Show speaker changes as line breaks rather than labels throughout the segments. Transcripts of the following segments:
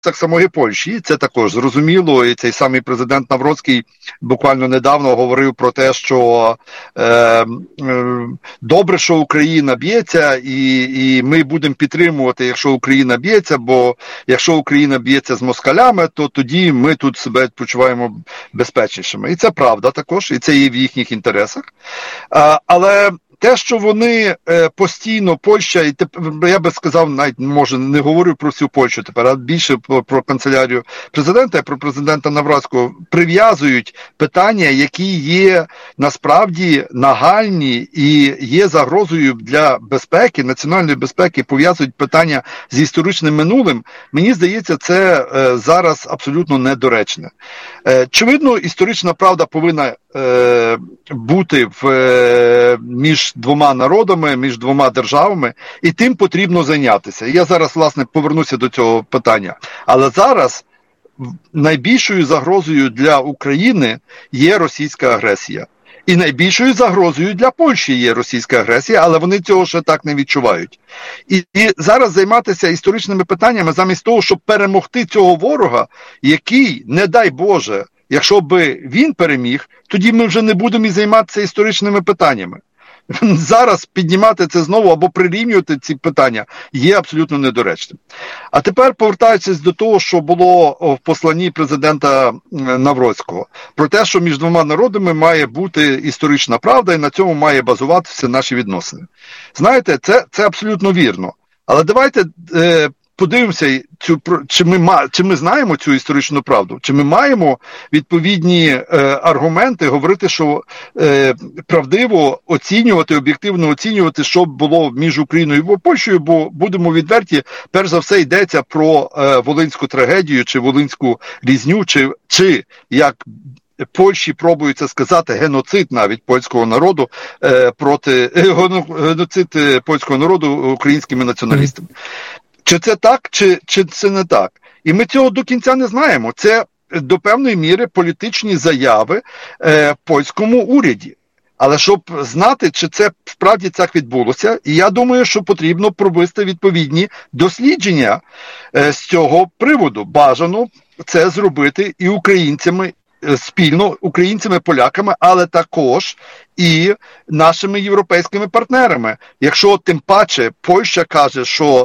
самої Польщі, це також зрозуміло, і цей самий президент Навроцький буквально недавно говорив про те, що добре, що Україна б'ється, і ми будемо підтримувати, якщо Україна б'ється, бо якщо Україна б'ється з москалями, то тоді ми тут себе почуваємо безпечнішими. І це правда також, і це є в їхніх інтересах. Але те, що вони постійно, Польща, і я би сказав, навіть, може, не говорю про всю Польщу тепер, а більше про канцелярію президента, про президента Навроцького, прив'язують питання, які є насправді нагальні і є загрозою для безпеки, національної безпеки, пов'язують питання з історичним минулим, мені здається, це зараз абсолютно недоречне. Очевидно, історична правда повинна бути між двома народами, між двома державами, і тим потрібно зайнятися. Я зараз, власне, повернуся до цього питання. Але зараз найбільшою загрозою для України є російська агресія. І найбільшою загрозою для Польщі є російська агресія, але вони цього ще так не відчувають. І зараз займатися історичними питаннями замість того, щоб перемогти цього ворога, який, не дай Боже, якщо би він переміг, тоді ми вже не будемо і займатися історичними питаннями. Зараз піднімати це знову або прирівнювати ці питання є абсолютно недоречним. А тепер повертаючись до того, що було в посланні президента Навроцького, про те, що між двома народами має бути історична правда і на цьому має базуватися наші відносини. Знаєте, це абсолютно вірно. Але давайте подивимося, чи ми знаємо цю історичну правду, чи ми маємо відповідні аргументи говорити, що правдиво оцінювати, об'єктивно оцінювати, що було між Україною і Польщею, бо, будемо відверті, перш за все йдеться про Волинську трагедію, чи Волинську різню, чи як Польщі пробується сказати, геноцид навіть польського народу геноцид польського народу українськими націоналістами. Чи це так, чи це не так? І ми цього до кінця не знаємо. Це до певної міри політичні заяви в польському уряді. Але щоб знати, чи це справді так відбулося, і я думаю, що потрібно провести відповідні дослідження з цього приводу. Бажано це зробити і українцями, спільно українцями, поляками, але також і нашими європейськими партнерами. Якщо тим паче Польща каже, що,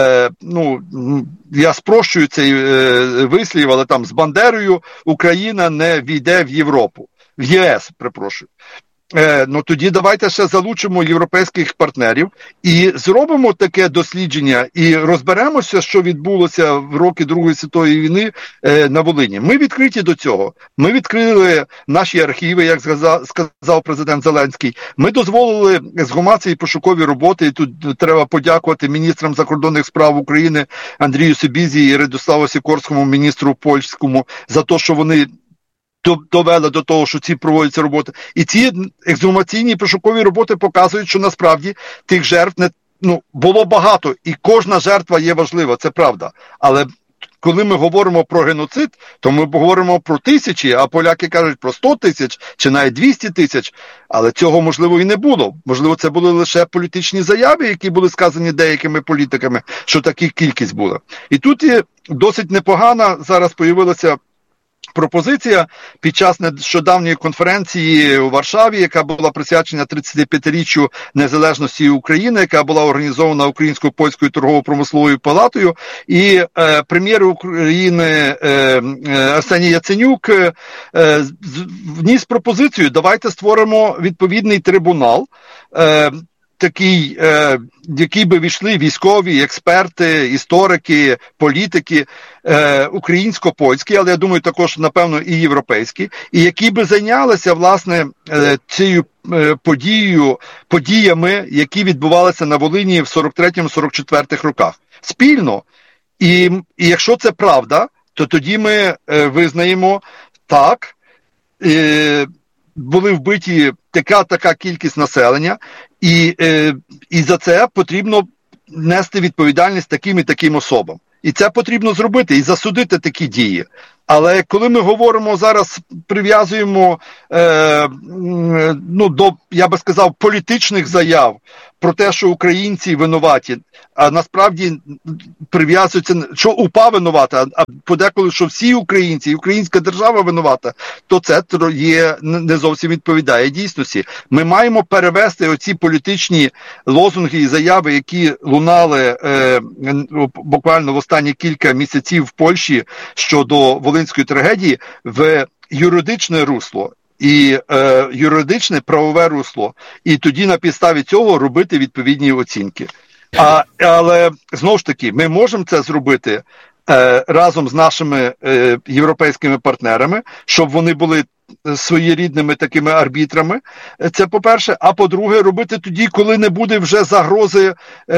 я спрощую цей вислів, але там з Бандерою Україна не війде в Європу, в ЄС, перепрошую. Тоді давайте ще залучимо європейських партнерів і зробимо таке дослідження і розберемося, що відбулося в роки Другої світової війни на Волині. Ми відкриті до цього. Ми відкрили наші архіви, як сказав президент Зеленський. Ми дозволили ексгумації пошукові роботи, і тут треба подякувати міністрам закордонних справ України Андрію Сибізі і Радославу Сікорському, міністру польському, за те, що вони довели до того, що ці проводяться роботи. І ці ексгумаційні пошукові роботи показують, що насправді тих жертв було багато, і кожна жертва є важлива, це правда. Але коли ми говоримо про геноцид, то ми говоримо про тисячі, а поляки кажуть про 100 тисяч, чи навіть 200 тисяч. Але цього, можливо, і не було. Можливо, це були лише політичні заяви, які були сказані деякими політиками, що така кількість була. І тут є досить непогана зараз появилася пропозиція під час нещодавньої конференції у Варшаві, яка була присвячена 35-річчю незалежності України, яка була організована Українсько-польською торгово-промисловою палатою, і прем'єр України Арсеній Яценюк вніс пропозицію: давайте створимо відповідний трибунал, такий, в який би війшли військові, експерти, історики, політики, українсько-польські, але я думаю також, напевно, і європейські, і які би зайнялися, власне, цією подіями, які відбувалися на Волині в 43-44 роках. Спільно. І якщо це правда, то тоді ми визнаємо, так, були вбиті така кількість населення, і за це потрібно нести відповідальність таким і таким особам. І це потрібно зробити, і засудити такі дії. Але коли ми говоримо зараз, прив'язуємо до, я би сказав, політичних заяв про те, що українці винуваті, а насправді прив'язується, що УПА винувата, а подеколи, що всі українці, і українська держава винувата, то це не зовсім відповідає дійсності. Ми маємо перевести оці політичні лозунги і заяви, які лунали буквально в останні кілька місяців в Польщі щодо волинської трагедії, в юридичне русло. І юридичне правове русло. І тоді на підставі цього робити відповідні оцінки. Але, знову ж таки, ми можемо це зробити разом з нашими європейськими партнерами, щоб вони були своєрідними такими арбітрами. Це по-перше. А по-друге, робити тоді, коли не буде вже загрози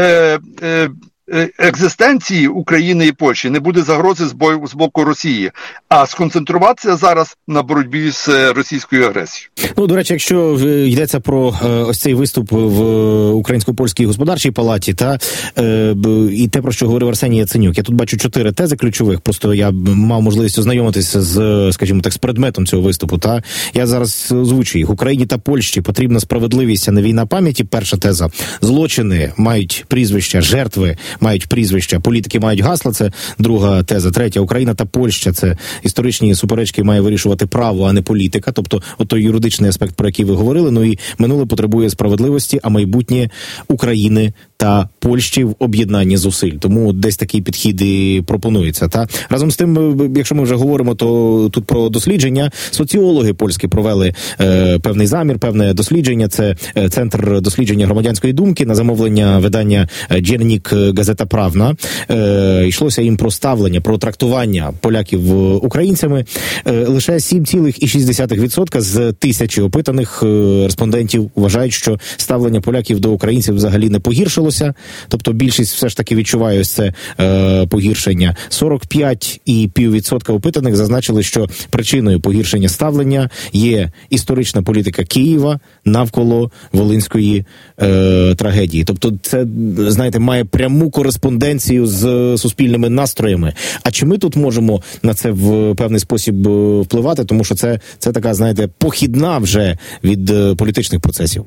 екзистенції України і Польщі, не буде загрози з боку Росії, а сконцентруватися зараз на боротьбі з російською агресією.
Ну, до речі, якщо йдеться про ось цей виступ в Українсько-Польській господарчій палаті, і те, про що говорив Арсеній Яценюк, я тут бачу 4 тези ключових, просто я мав можливість ознайомитися з, скажімо так, з предметом цього виступу, я зараз озвучу їх. Україні та Польщі потрібна справедливість, а не війна пам'яті, перша теза. Злочини мають прізвища, жертви мають прізвища, політики мають гасла, це друга теза. Третя, Україна та Польща, це історичні суперечки має вирішувати право, а не політика, тобто той юридичний аспект, про який ви говорили, ну і минуле потребує справедливості, а майбутнє України та Польщі в об'єднанні зусиль. Тому десь такий підхід і пропонується. Разом з тим, якщо ми вже говоримо, то тут про дослідження. Соціологи польські провели певний замір, певне дослідження. Це Центр дослідження громадянської думки на замовлення видання «Дзенник Газета Правна». Йшлося їм про ставлення, про трактування поляків українцями. Лише 7,6% з 1000 опитаних респондентів вважають, що ставлення поляків до українців взагалі не погіршилося. Тобто більшість все ж таки відчуває ось це погіршення. 45,5% опитаних зазначили, що причиною погіршення ставлення є історична політика Києва навколо волинської трагедії. Тобто це, знаєте, має пряму кореспонденцію з суспільними настроями. А чи ми тут можемо на це в певний спосіб впливати? Тому що це така, знаєте, похідна вже від політичних процесів.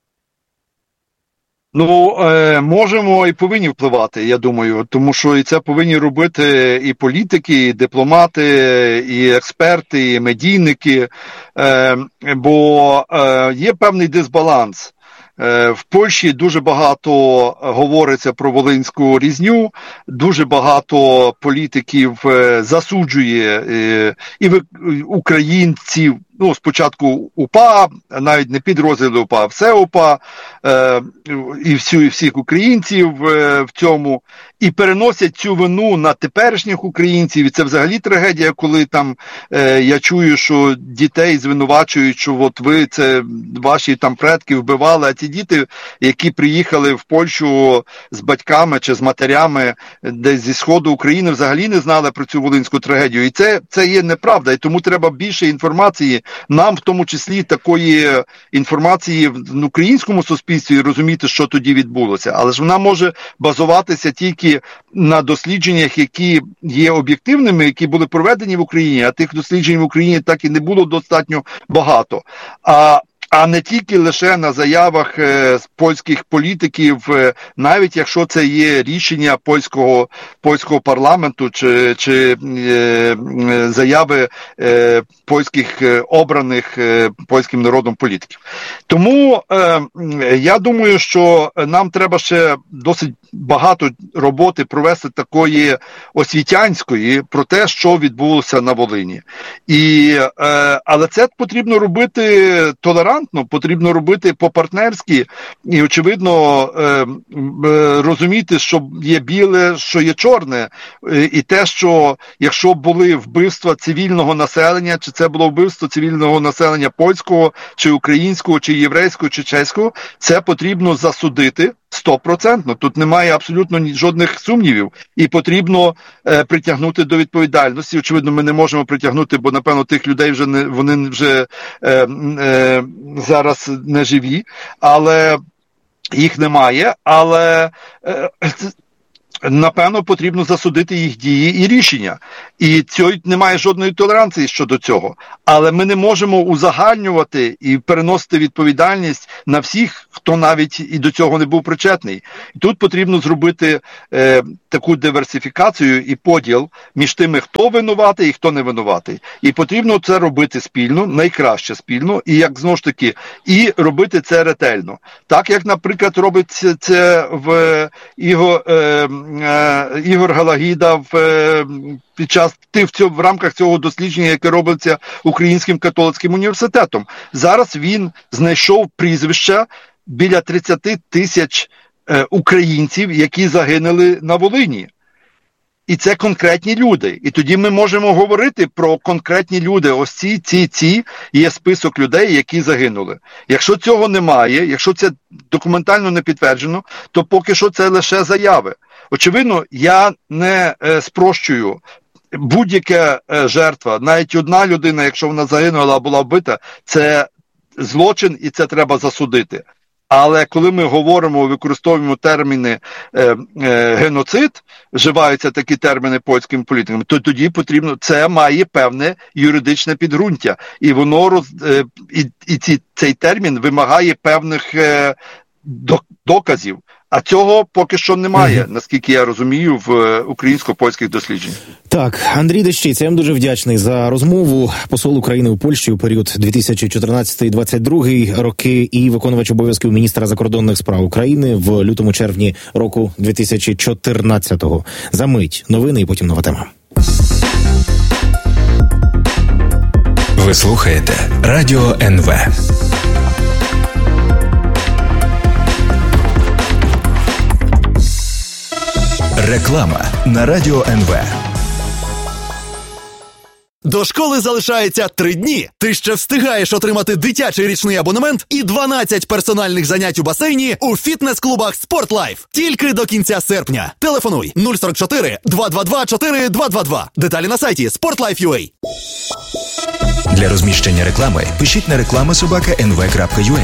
Ну, можемо і повинні впливати, я думаю, тому що і це повинні робити і політики, і дипломати, і експерти, і медійники, бо є певний дисбаланс. В Польщі дуже багато говориться про волинську різню, дуже багато політиків засуджує і українців, ну, спочатку УПА, навіть не підрозділи УПА, а все УПА, і всіх українців в цьому, і переносять цю вину на теперішніх українців, і це взагалі трагедія, коли там я чую, що дітей звинувачують, що от ви, це ваші там предки вбивали, а ці діти, які приїхали в Польщу з батьками чи з матерями десь зі сходу України, взагалі не знали про цю волинську трагедію, і це є неправда, і тому треба більше інформації, нам в тому числі такої інформації в українському суспільстві, розуміти, що тоді відбулося. Але ж вона може базуватися тільки на дослідженнях, які є об'єктивними, які були проведені в Україні, а тих досліджень в Україні так і не було достатньо багато. А не тільки лише на заявах польських політиків, навіть якщо це є рішення польського парламенту чи заяви польських обраних польським народом політиків. Тому я думаю, що нам треба ще досить багато роботи провести такої освітянської про те, що відбулося на Волині. Але це потрібно робити толерантно, потрібно робити по-партнерськи і, очевидно, розуміти, що є біле, що є чорне. І те, що якщо були вбивства цивільного населення, чи це було вбивство цивільного населення польського, чи українського, чи єврейського, чи чеського, це потрібно засудити 100%. Тут немає абсолютно жодних сумнівів. І потрібно притягнути до відповідальності. Очевидно, ми не можемо притягнути, бо, напевно, тих людей вони вже зараз не живі, але їх немає. Але напевно, потрібно засудити їх дії і рішення. І немає жодної толеранції щодо цього. Але ми не можемо узагальнювати і переносити відповідальність на всіх, хто навіть і до цього не був причетний. І тут потрібно зробити таку диверсифікацію і поділ між тими, хто винуватий і хто не винуватий. І потрібно це робити спільно, найкраще спільно, і як знову ж таки, і робити це ретельно. Так, як, наприклад, робить це Ігор Галагіда в рамках цього дослідження, яке робиться Українським католицьким університетом. Зараз він знайшов прізвища біля 30 тисяч українців, які загинули на Волині. І це конкретні люди. І тоді ми можемо говорити про конкретні люди. Ось ці є список людей, які загинули. Якщо цього немає, якщо це документально не підтверджено, то поки що це лише заяви. Очевидно, я не спрощую. Будь-яка жертва, навіть одна людина, якщо вона загинула або була вбита, це злочин і це треба засудити. Але коли ми говоримо, використовуємо терміни геноцид, вживаються такі терміни польськими політиками, то тоді потрібно, це має певне юридичне підґрунтя. І воно цей термін вимагає певних доказів. А цього поки що немає, наскільки я розумію, в українсько-польських дослідженнях.
Так, Андрій Дещиць, я вам дуже вдячний за розмову. Посол України у Польщі у період 2014-2022 роки і виконувач обов'язків міністра закордонних справ України в лютому-червні року 2014-го. За мить новини і потім нова тема.
Ви слухаєте Радіо НВ. Реклама на Радіо НВ.
До школи залишається 3 дні. Ти ще встигаєш отримати дитячий річний абонемент і 12 персональних занять у басейні у фітнес-клубах «Спортлайф». Тільки до кінця серпня. Телефонуй 044 222 4222. Деталі на сайті sportlife.ua.
Для розміщення реклами пишіть на reklama@nv.ua.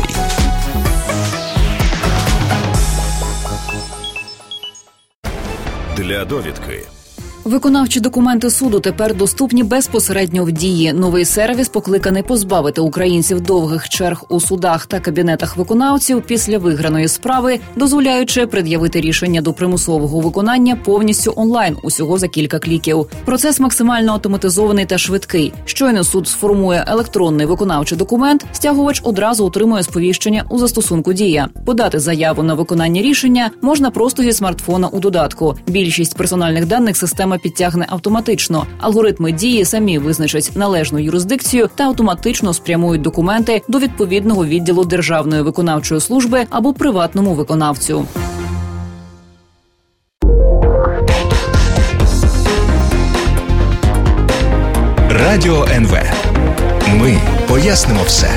Для довідки.
Виконавчі документи суду тепер доступні безпосередньо в Дії. Новий сервіс покликаний позбавити українців довгих черг у судах та кабінетах виконавців після виграної справи, дозволяючи пред'явити рішення до примусового виконання повністю онлайн, усього за кілька кліків. Процес максимально автоматизований та швидкий. Щойно суд сформує електронний виконавчий документ, стягувач одразу отримує сповіщення у застосунку «Дія». Подати заяву на виконання рішення можна просто зі смартфона у додатку. Більшість персональних даних система підтягне автоматично. Алгоритми Дії самі визначать належну юрисдикцію та автоматично спрямують документи до відповідного відділу Державної виконавчої служби або приватному виконавцю.
Радіо НВ. Ми пояснимо все.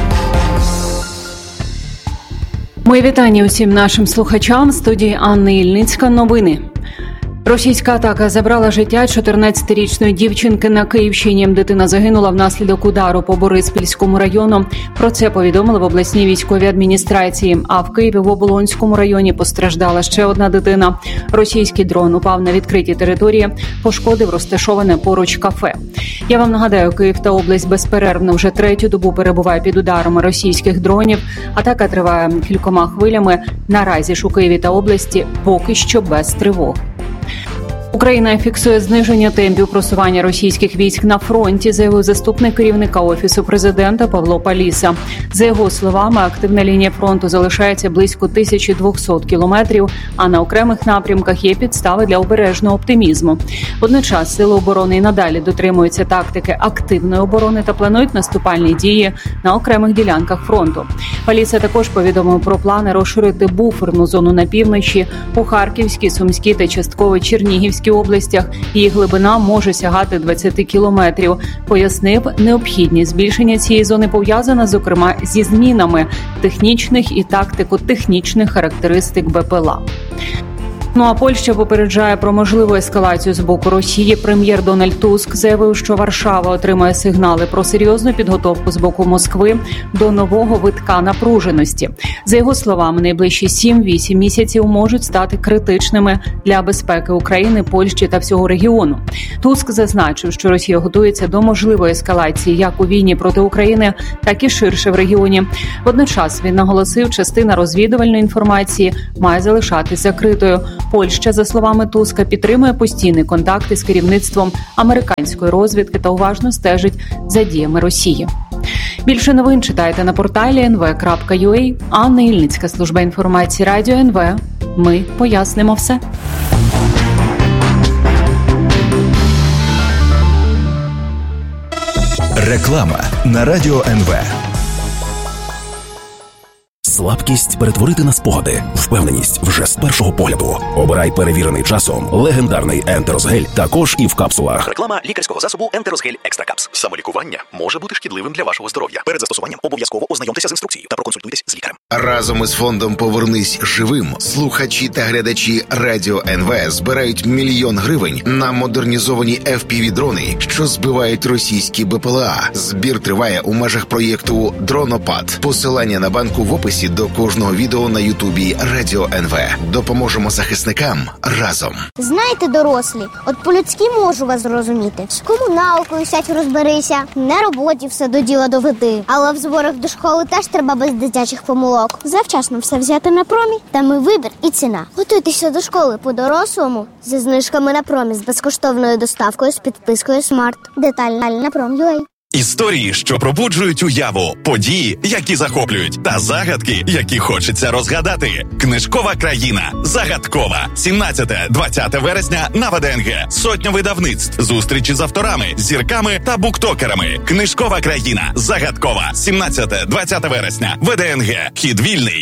Мої вітання усім нашим слухачам. В студії Анна Ільницька. Новини. Російська атака забрала життя 14-річної дівчинки на Київщині. Дитина загинула внаслідок удару по Бориспільському району. Про це повідомили в обласній військовій адміністрації. А в Києві в Оболонському районі постраждала ще одна дитина. Російський дрон упав на відкритій території, пошкодив розташоване поруч кафе. Я вам нагадаю, Київ та область безперервно вже 3-ю добу перебуває під ударами російських дронів. Атака триває кількома хвилями. Наразі ж у Києві та області поки що без тривог. Україна фіксує зниження темпів просування російських військ на фронті, заявив заступник керівника Офісу президента Павло Паліса. За його словами, активна лінія фронту залишається близько 1200 кілометрів, а на окремих напрямках є підстави для обережного оптимізму. Водночас сили оборони і надалі дотримуються тактики активної оборони та планують наступальні дії на окремих ділянках фронту. Паліса також повідомив про плани розширити буферну зону на півночі, у Харківській, Сумській та частково Чернігівській областях. Її глибина може сягати 20 кілометрів. Пояснив, необхідність збільшення цієї зони пов'язана, зокрема, зі змінами технічних і тактико-технічних характеристик БПЛА. Ну а Польща попереджає про можливу ескалацію з боку Росії. Прем'єр Дональд Туск заявив, що Варшава отримає сигнали про серйозну підготовку з боку Москви до нового витка напруженості. За його словами, найближчі 7-8 місяців можуть стати критичними для безпеки України, Польщі та всього регіону. Туск зазначив, що Росія готується до можливої ескалації як у війні проти України, так і ширше в регіоні. Водночас він наголосив, частина розвідувальної інформації має залишатись закритою. Польща, за словами Туска, підтримує постійні контакти з керівництвом американської розвідки та уважно стежить за діями Росії. Більше новин читайте на порталі nv.ua. Анна Ільницька, служба інформації Радіо НВ. Ми пояснимо все.
Реклама на Радіо НВ.
Слабкість перетворити на спогади, впевненість вже з першого погляду. Обирай перевірений часом легендарний Ентеросгель, також і в капсулах.
Реклама лікарського засобу Ентеросгель Екстра Капс. Самолікування може бути шкідливим для вашого здоров'я. Перед застосуванням обов'язково ознайомтеся з інструкцією та проконсультуйтесь з лікарем.
Разом із фондом «Повернись живим» слухачі та глядачі Радіо НВ збирають 1 мільйон гривень на модернізовані FPV-дрони, що збивають російські БПЛА. Збір триває у межах проєкту «Дронопад». Посилання на банку в описі до кожного відео на Ютубі Радіо НВ. Допоможемо захисникам разом.
Знаєте, дорослі, от по-людськи можу вас зрозуміти. З комуналкою сядь розберися, на роботі все до діла доведи. Але в зборах до школи теж треба без дитячих помилок. Завчасно все взяти на промі, там і вибір, і ціна. Готуйтеся до школи по-дорослому зі знижками на промі, з безкоштовною доставкою, з підпискою Smart. Детально на Prom.ua.
Історії, що пробуджують уяву, події, які захоплюють, та загадки, які хочеться розгадати. Книжкова країна. Загадкова. 17-20 вересня на ВДНГ. Сотня видавництв. Зустрічі з авторами, зірками та буктокерами. Книжкова країна. Загадкова. 17-20 вересня. ВДНГ. Вхід вільний.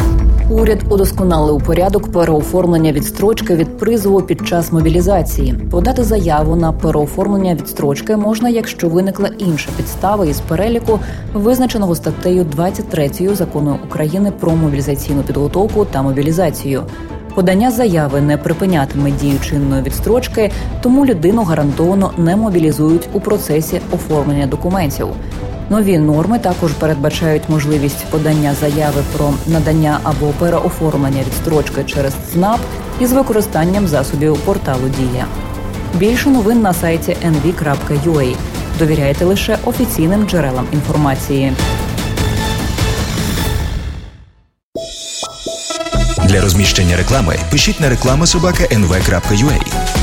Уряд удосконалив порядок переоформлення відстрочки від призову під час мобілізації. Подати заяву на переоформлення відстрочки можна, якщо виникла інша підстава із переліку, визначеного статтею 23 Закону України про мобілізаційну підготовку та мобілізацію. Подання заяви не припинятиме дію чинної відстрочки, тому людину гарантовано не мобілізують у процесі оформлення документів. Нові норми також передбачають можливість подання заяви про надання або переоформлення відстрочки через ЦНАП із використанням засобів порталу «Дія». Більше новин на сайті nv.ua. Довіряйте лише офіційним джерелам інформації.
Для розміщення реклами пишіть на reklama@nv.ua.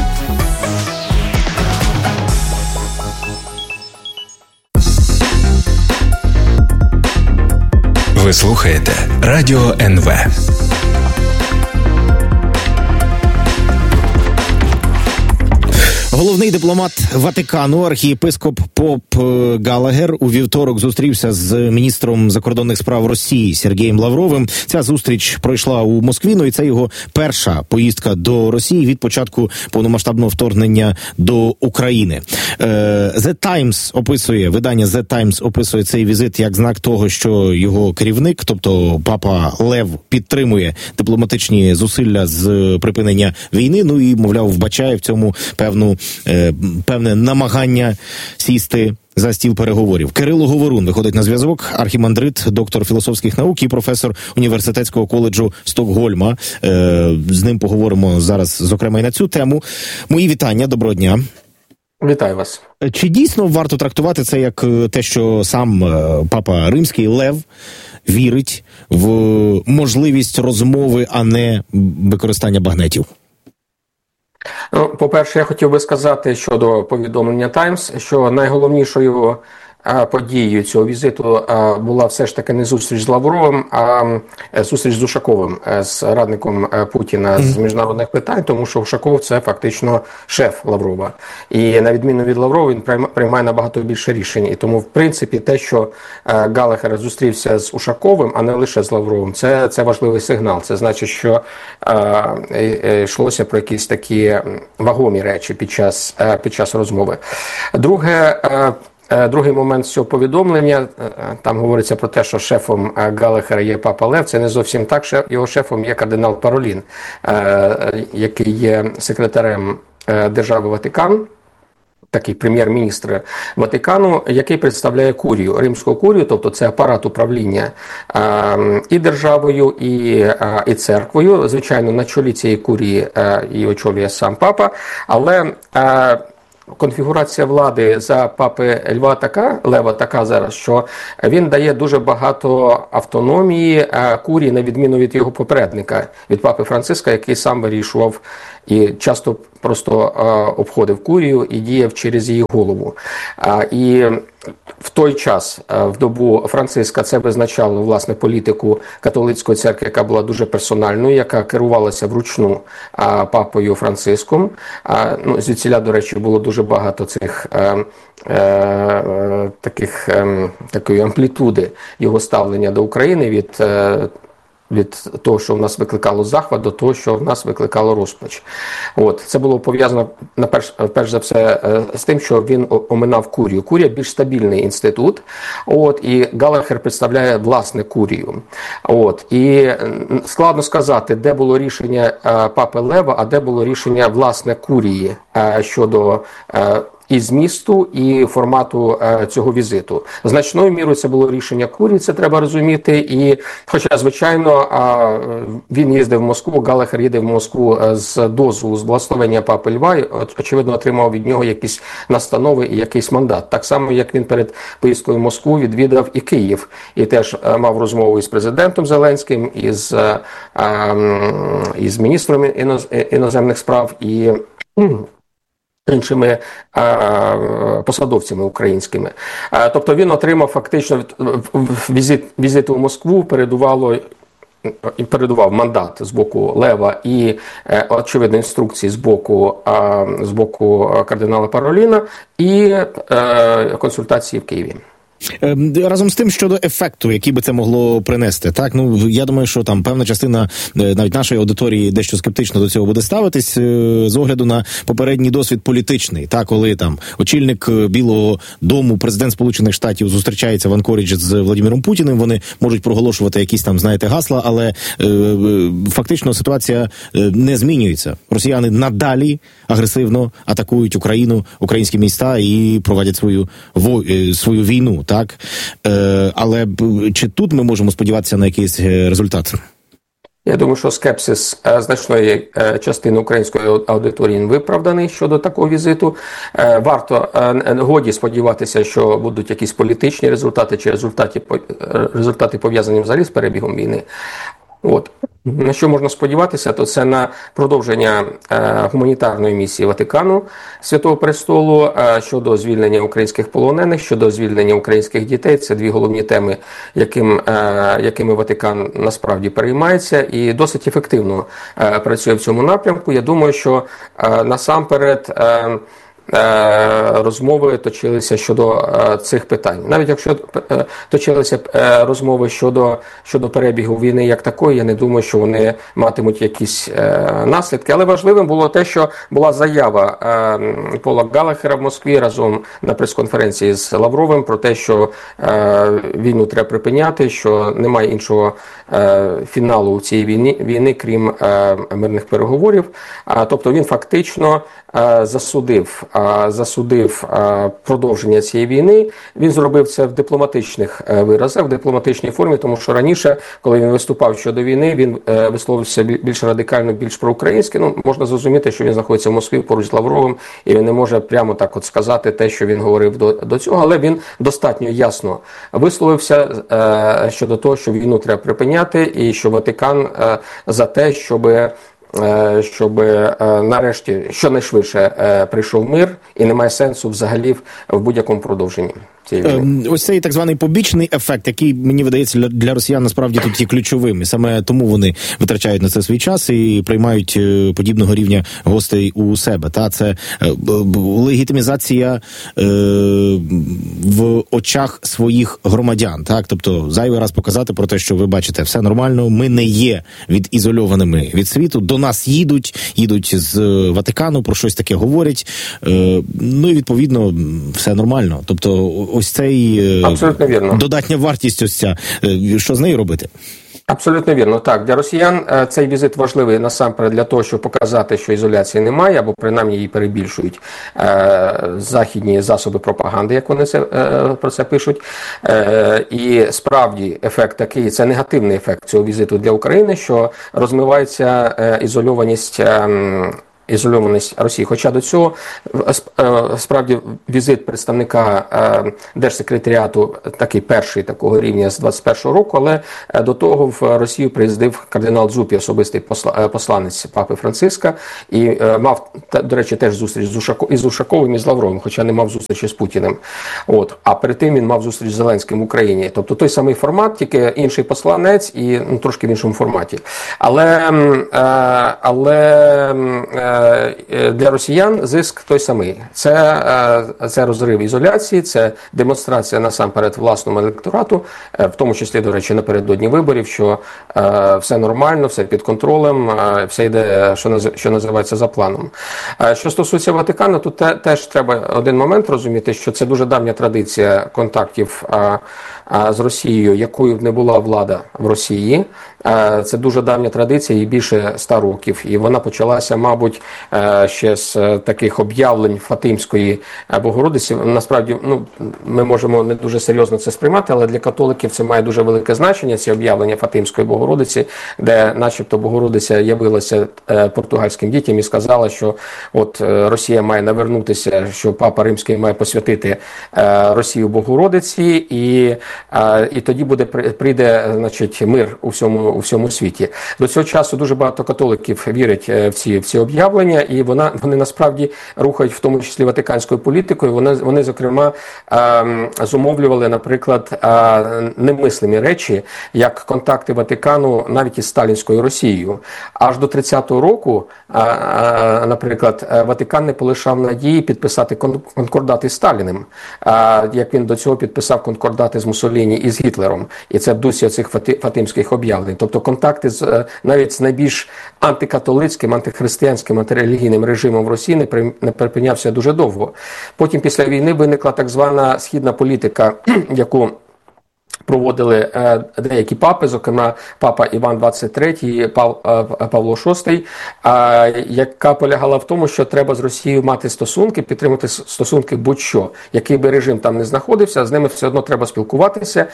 Ви слухаєте Радіо НВ.
Головний дипломат Ватикану, архієпископ Поп Галагер, у вівторок зустрівся з міністром закордонних справ Росії Сергієм Лавровим. Ця зустріч пройшла у Москві, і це його перша поїздка до Росії від початку повномасштабного вторгнення до України. Видання The Times описує цей візит як знак того, що його керівник, тобто папа Лев, підтримує дипломатичні зусилля з припинення війни, і, мовляв, вбачає в цьому певне намагання сісти за стіл переговорів. Кирило Говорун виходить на зв'язок, архімандрит, доктор філософських наук і професор університетського коледжу Стокгольма. З ним поговоримо зараз, зокрема, і на цю тему. Мої вітання, доброго дня.
Вітаю вас.
Чи дійсно варто трактувати це як те, що сам папа Римський Лев вірить в можливість розмови, а не використання багнетів?
По-перше, я хотів би сказати щодо повідомлення «Таймс», що найголовнішою подією цього візиту була все ж таки не зустріч з Лавровим, а зустріч з Ушаковим, з радником Путіна з міжнародних питань, тому що Ушаков – це фактично шеф Лаврова. І на відміну від Лаврова він приймає набагато більше рішень. І тому, в принципі, те, що Галагер зустрівся з Ушаковим, а не лише з Лавровим, це важливий сигнал. Це значить, що йшлося про якісь такі вагомі речі під час розмови. Друге, Другий момент цього повідомлення, там говориться про те, що шефом Галлахера є папа Лев. Це не зовсім так, його шефом є кардинал Паролін, який є секретарем держави Ватикан, такий прем'єр-міністр Ватикану, який представляє курію, римську курію, тобто це апарат управління і державою, і церквою. Звичайно, на чолі цієї курії і очолює сам папа, але конфігурація влади за папи Лева така зараз, що він дає дуже багато автономії курії, на відміну від його попередника, від папи Франциска, який сам вирішував і часто просто обходив курію і діяв через її голову. І в той час, в добу Франциска, це визначало, власне, політику католицької церкви, яка була дуже персональною, яка керувалася вручну папою Франциском. Звідсіля, до речі, було дуже багато цих такої амплітуди його ставлення до України від того, що в нас викликало захват, до того, що в нас викликало розпач. Це було пов'язано, перш за все, з тим, що він оминав курію. Курія – більш стабільний інститут, і Галлахер представляє власне курію. І складно сказати, де було рішення папи Лева, а де було рішення власне курії щодо і змісту, і формату цього візиту. Значною мірою це було рішення курії, це треба розуміти. І, хоча, звичайно, він їздив в Москву, Галлахер їде в Москву з дозволу, з благословення папи Льва, і, очевидно, отримав від нього якісь настанови і якийсь мандат. Так само, як він перед поїздкою в Москву відвідав і Київ, і теж мав розмову із президентом Зеленським, із міністром іноземних справ, і іншими посадовцями українськими. Тобто він отримав фактично візиту в Москву, передував мандат з боку Лева і, очевидно, інструкції з боку кардинала Пароліна і консультації в Києві.
Разом з тим, щодо ефекту, який би це могло принести, так, я думаю, що там певна частина навіть нашої аудиторії дещо скептично до цього буде ставитись з огляду на попередній досвід політичний, так, коли там очільник Білого дому, президент Сполучених Штатів зустрічається в Анкоріджі з Владимиром Путіним, вони можуть проголошувати якісь там, знаєте, гасла, але фактично ситуація не змінюється. Росіяни надалі агресивно атакують Україну, українські міста і проводять свою війну. Так, але чи тут ми можемо сподіватися на якийсь результат?
Я думаю, що скепсис значної частини української аудиторії виправданий щодо такого візиту. Годі сподіватися, що будуть якісь політичні результати чи результати пов'язані взагалі з перебігом війни. На що можна сподіватися, то це на продовження гуманітарної місії Ватикану, Святого Престолу щодо звільнення українських полонених, щодо звільнення українських дітей. Це дві головні теми, якими Ватикан насправді переймається і досить ефективно працює в цьому напрямку. Я думаю, що насамперед розмови точилися щодо цих питань. Навіть якщо точилися розмови щодо перебігу війни як такої, я не думаю, що вони матимуть якісь наслідки. Але важливим було те, що була заява Пола Галлахера в Москві разом на прес-конференції з Лавровим про те, що війну треба припиняти, що немає іншого фіналу цієї війни, крім мирних переговорів. Тобто він фактично засудив продовження цієї війни. Він зробив це в дипломатичних виразах, в дипломатичній формі, тому що раніше, коли він виступав щодо війни, він висловився більш радикально, більш проукраїнськи. Можна зрозуміти, що він знаходиться в Москві поруч з Лавровим, і він не може прямо так сказати те, що він говорив до цього, але він достатньо ясно висловився щодо того, що війну треба припиняти, і що Ватикан за те, щоб нарешті щонайшвидше прийшов мир, і немає сенсу взагалі в будь-якому продовженні.
Ось цей так званий побічний ефект, який, мені видається, для росіян насправді тут є ключовим. І саме тому вони витрачають на це свій час і приймають подібного рівня гостей у себе. Та це легітимізація в очах своїх громадян. Так? Тобто зайвий раз показати про те, що ви бачите, все нормально, ми не є відізольованими від світу, до нас їдуть з Ватикану, про щось таке говорять, ну і відповідно все нормально. Тобто ось цей
абсолютно вірно.
Додатня вартість ось ця, що з нею робити?
Абсолютно вірно. Так, для росіян цей візит важливий насамперед для того, щоб показати, що ізоляції немає, або принаймні її перебільшують західні засоби пропаганди, як вони про це пишуть. І справді ефект такий, це негативний ефект цього візиту для України, що розмивається ізольованість Росії. Хоча до цього справді візит представника Держсекретаріату такий перший такого рівня з 21-го року, але до того в Росію приїздив кардинал Дзупі, особистий посланець Папи Франциска, і мав, до речі, теж зустріч із Ушаковим і з Лавровим, хоча не мав зустрічі з Путіним. А перед тим він мав зустріч з Зеленським в Україні. Тобто той самий формат, тільки інший посланець і трошки в іншому форматі. Але для росіян зиск той самий. Це розрив ізоляції, це демонстрація насамперед власному електорату, в тому числі, до речі, напередодні виборів, що все нормально, все під контролем, все йде, що називається, за планом. Що стосується Ватикану, тут теж треба один момент розуміти, що це дуже давня традиція контактів з Росією, якою б не була влада в Росії. Це дуже давня традиція, їй більше 100 років. І вона почалася, мабуть, ще з таких об'явлень Фатимської Богородиці. Насправді, ми можемо не дуже серйозно це сприймати, але для католиків це має дуже велике значення, ці об'явлення Фатимської Богородиці, де начебто Богородиця явилася португальським дітям і сказала, що от Росія має навернутися, що Папа Римський має посвятити Росію Богородиці, і тоді прийде, значить, мир у всьому світі. До цього часу дуже багато католиків вірять в ці об'явлення, і вони насправді рухають в тому числі ватиканською політикою. Вони зокрема, зумовлювали, наприклад, немислимі речі, як контакти Ватикану навіть із сталінською Росією. Аж до 30-го року, наприклад, Ватикан не полишав надії підписати конкордати з Сталіним, як він до цього підписав конкордати з Муссоліні і з Гітлером. І це в дусі цих фатимських об'явлень. Тобто контакти навіть з найбільш антикатолицьким, антихристиянським, антирелігійним режимом в Росії не припинявся дуже довго. Потім після війни виникла так звана східна політика, яку проводили деякі папи, зокрема папа Іван XXIII і Павло VI, яка полягала в тому, що треба з Росією мати стосунки, підтримати стосунки будь-що. Який би режим там не знаходився, з ними все одно треба спілкуватися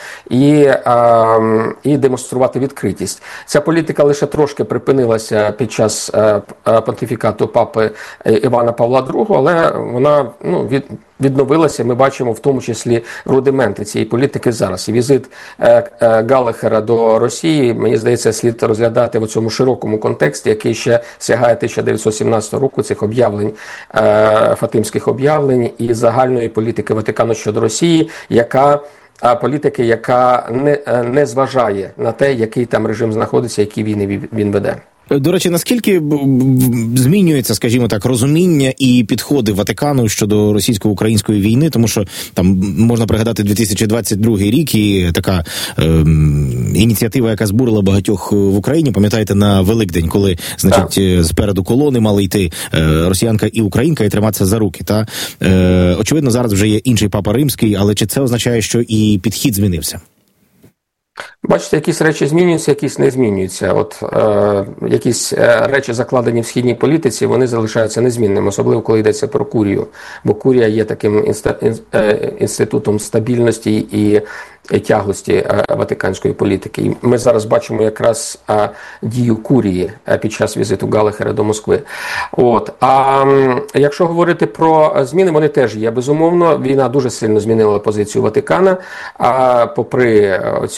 і демонструвати відкритість. Ця політика лише трошки припинилася під час понтифікату папи Івана Павла II, але вона відновилася. Ми бачимо в тому числі рудименти цієї політики зараз. І візит Галлахера до Росії, мені здається, слід розглядати в цьому широкому контексті, який ще сягає 1917 року, цих об'явлень, фатимських об'явлень і загальної політики Ватикану щодо Росії, яка не зважає на те, який там режим знаходиться, які війни він веде.
До речі, наскільки змінюється, скажімо так, розуміння і підходи Ватикану щодо російсько-української війни, тому що там можна пригадати 2022 рік і така ініціатива, яка збурила багатьох в Україні, пам'ятаєте, на Великдень, коли, значить, спереду колони мали йти росіянка і українка і триматися за руки. Та очевидно, зараз вже є інший Папа Римський, але чи це означає, що і підхід змінився?
Бачите, якісь речі змінюються, якісь не змінюються. Якісь речі, закладені в східній політиці, вони залишаються незмінними, особливо коли йдеться про курію. Бо курія є таким інститутом стабільності і тяглості ватиканської політики. І ми зараз бачимо якраз дію курії під час візиту Галлахера до Москви. А якщо говорити про зміни, вони теж є. Безумовно, війна дуже сильно змінила позицію Ватикана, попри цю всю традицію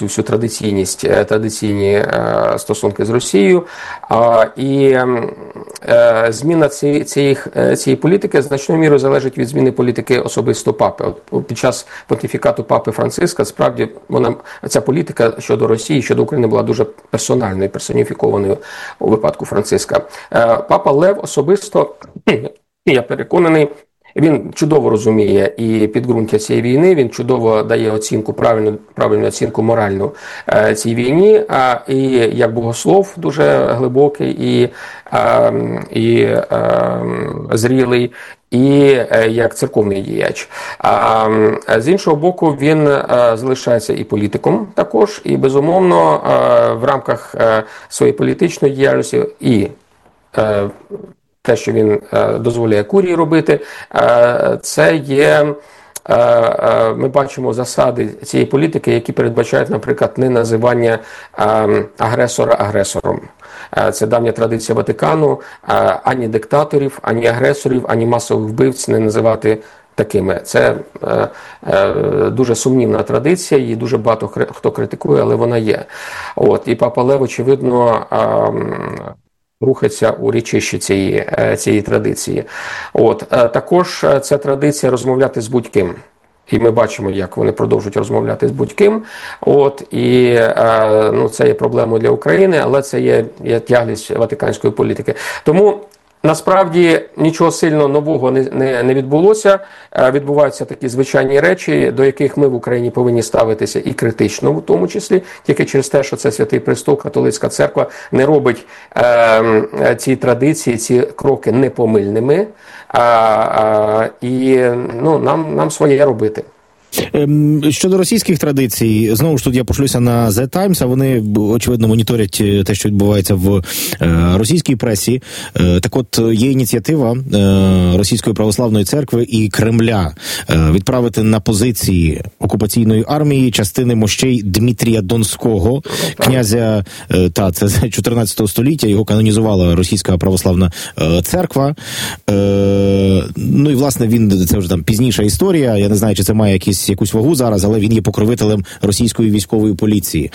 традиційні стосунки з Росією. І зміна цієї політики значною мірою залежить від зміни політики особисто папи. От під час понтифікату папи Франциска, справді, ця політика щодо Росії, щодо України була дуже персональною, персоніфікованою у випадку Франциска. Папа Лев особисто, я переконаний, він чудово розуміє і підґрунтя цієї війни, він чудово дає оцінку, правильну оцінку моральну цій війні, і як богослов дуже глибокий і зрілий, і як церковний діяч. З іншого боку, він залишається і політиком також, і безумовно в рамках своєї політичної діяльності і те, що він дозволяє курії робити, це є, ми бачимо засади цієї політики, які передбачають, наприклад, не називання агресора агресором. Це давня традиція Ватикану, ані диктаторів, ані агресорів, ані масових вбивць не називати такими. Це дуже сумнівна традиція, її дуже багато хто критикує, але вона є. І Папа Лев, очевидно, рухається у річищі цієї традиції. Також ця традиція розмовляти з будь-ким. І ми бачимо, як вони продовжують розмовляти з будь-ким. Це є проблемою для України, але це є тяглість ватиканської політики. Тому насправді нічого сильно нового не відбулося. Відбуваються такі звичайні речі, до яких ми в Україні повинні ставитися і критично, в тому числі, тільки через те, що це Святий Престол, католицька церква не робить ці традиції, ці кроки непомильними, і нам своє робити.
Щодо російських традицій, знову ж тут я пошлюся на The Times, а вони, очевидно, моніторять те, що відбувається в російській пресі. Так от, є ініціатива Російської православної церкви і Кремля відправити на позиції окупаційної армії частини мощей Дмитрія Донського, князя, це 14 століття, його канонізувала Російська православна церква. І, власне, це вже там пізніша історія, я не знаю, чи це має якусь вагу зараз, але він є покровителем російської військової поліції.